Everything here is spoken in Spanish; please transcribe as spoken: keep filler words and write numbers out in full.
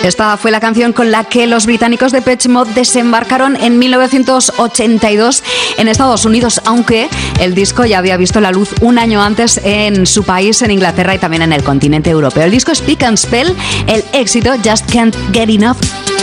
Esta fue la canción con la que los británicos de Depeche Mode desembarcaron en mil novecientos ochenta y dos en Estados Unidos, aunque el disco ya había visto la luz un año antes en su país, en Inglaterra y también en el continente europeo. El disco Speak and Spell, el éxito Just Can't Get Enough.